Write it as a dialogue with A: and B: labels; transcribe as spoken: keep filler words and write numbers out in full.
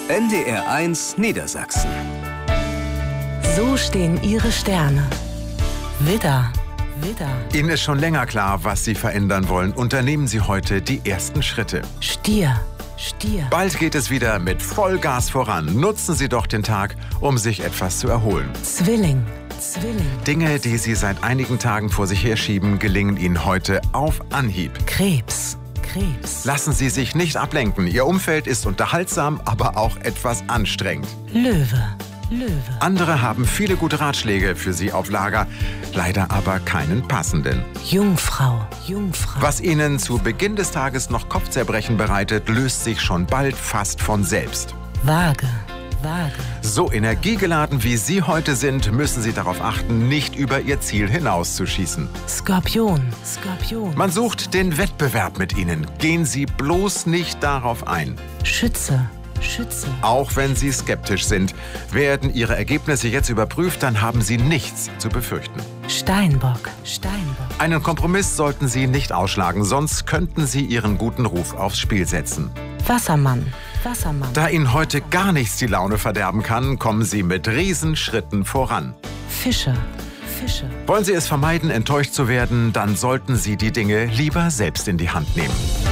A: N D R eins Niedersachsen.
B: So stehen Ihre Sterne. Widder, Widder.
C: Ihnen ist schon länger klar, was Sie verändern wollen. Unternehmen Sie heute die ersten Schritte.
B: Stier, Stier.
C: Bald geht es wieder mit Vollgas voran. Nutzen Sie doch den Tag, um sich etwas zu erholen.
B: Zwilling, Zwilling.
C: Dinge, die Sie seit einigen Tagen vor sich herschieben, gelingen Ihnen heute auf Anhieb.
B: Krebs, Krebs.
C: Lassen Sie sich nicht ablenken. Ihr Umfeld ist unterhaltsam, aber auch etwas anstrengend.
B: Löwe, Löwe.
C: Andere haben viele gute Ratschläge für Sie auf Lager, leider aber keinen passenden.
B: Jungfrau, Jungfrau.
C: Was Ihnen zu Beginn des Tages noch Kopfzerbrechen bereitet, löst sich schon bald fast von selbst.
B: Waage, Waage.
C: So energiegeladen wie Sie heute sind, müssen Sie darauf achten, nicht über Ihr Ziel hinauszuschießen.
B: Skorpion, Skorpion.
C: Man sucht den Wettbewerb mit Ihnen. Gehen Sie bloß nicht darauf ein.
B: Schütze, Schütze.
C: Auch wenn Sie skeptisch sind, werden Ihre Ergebnisse jetzt überprüft, dann haben Sie nichts zu befürchten.
B: Steinbock, Steinbock.
C: Einen Kompromiss sollten Sie nicht ausschlagen, sonst könnten Sie Ihren guten Ruf aufs Spiel setzen.
B: Wassermann, Wassermann.
C: Da Ihnen heute gar nichts die Laune verderben kann, kommen Sie mit Riesenschritten voran.
B: Fische, Fische.
C: Wollen Sie es vermeiden, enttäuscht zu werden, dann sollten Sie die Dinge lieber selbst in die Hand nehmen.